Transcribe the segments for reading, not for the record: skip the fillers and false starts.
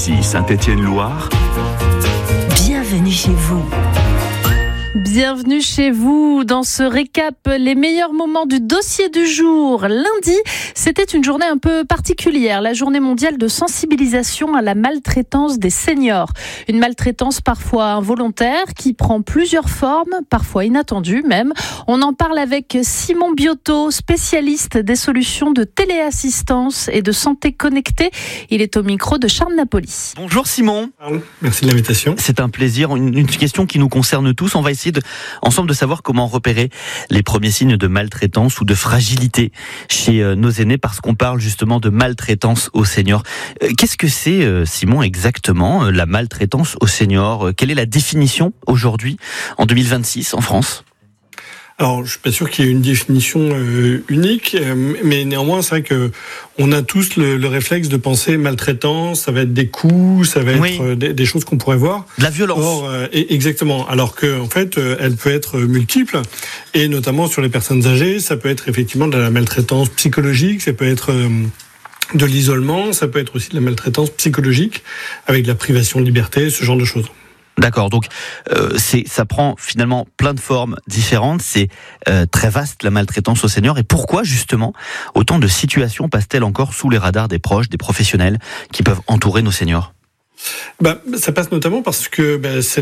Ici Saint-Étienne-Loire. Bienvenue chez vous. Bienvenue chez vous dans ce récap, les meilleurs moments du dossier du jour. Lundi, c'était une journée un peu particulière, la journée mondiale de sensibilisation à la maltraitance des seniors. Une maltraitance parfois involontaire qui prend plusieurs formes, parfois inattendues même. On en parle avec Simon Biotto, spécialiste des solutions de téléassistance et de santé connectée. Il est au micro de Charles Napoli. Bonjour Simon. Merci de l'invitation. C'est un plaisir, une question qui nous concerne tous. On va essayer ensemble de savoir comment repérer les premiers signes de maltraitance ou de fragilité chez nos aînés, parce qu'on parle justement de maltraitance aux seniors. Qu'est-ce que c'est, Simon, exactement, la maltraitance aux seniors ? Quelle est la définition aujourd'hui, en 2026, en France ? Alors, je suis pas sûr qu'il y ait une définition unique, mais néanmoins, c'est vrai que on a tous le réflexe de penser maltraitance, ça va être des coups, ça va être des choses qu'on pourrait voir. De la violence. Or, exactement. Alors que, en fait, elle peut être multiple, et notamment sur les personnes âgées, ça peut être effectivement de la maltraitance psychologique, ça peut être de l'isolement, ça peut être aussi de la maltraitance psychologique avec de la privation de liberté, ce genre de choses. D'accord, donc ça prend finalement plein de formes différentes, c'est très vaste la maltraitance aux seniors. Et pourquoi justement autant de situations passent-elles encore sous les radars des proches, des professionnels qui peuvent entourer nos seniors ? Ça passe notamment parce que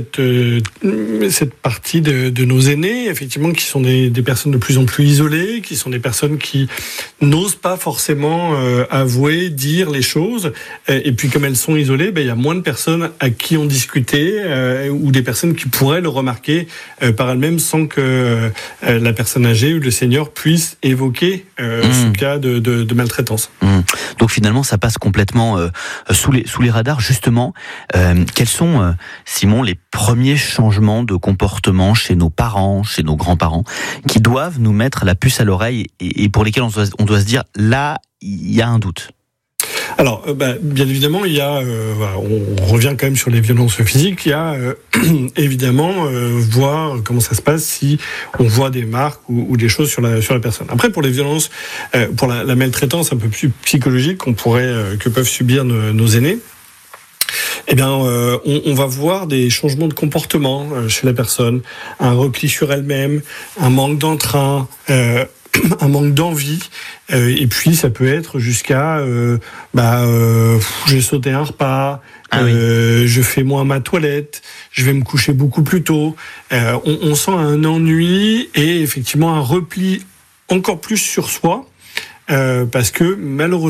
cette partie de nos aînés, effectivement, qui sont des personnes de plus en plus isolées, qui sont des personnes qui n'osent pas forcément avouer, dire les choses. Et puis, comme elles sont isolées, il y a moins de personnes à qui en discuter ou des personnes qui pourraient le remarquer par elles-mêmes sans que la personne âgée ou le senior puisse évoquer ce cas de maltraitance. Donc finalement, ça passe complètement sous les radars, justement. Quels sont, Simon, les premiers changements de comportement chez nos parents, chez nos grands-parents, qui doivent nous mettre la puce à l'oreille et pour lesquels on doit se dire, là, il y a un doute ? Alors, bien évidemment, il y a, on revient quand même sur les violences physiques, il y a évidemment voir comment ça se passe si on voit des marques ou des choses sur la personne. Après, pour les violences, pour la maltraitance un peu plus psychologique que peuvent subir nos aînés, on va voir des changements de comportement chez la personne, un repli sur elle-même, un manque d'entrain, un manque d'envie, et puis ça peut être jusqu'à j'ai sauté un repas, je fais moins ma toilette, je vais me coucher beaucoup plus tôt. On sent un ennui et effectivement un repli encore plus sur soi, parce que malheureusement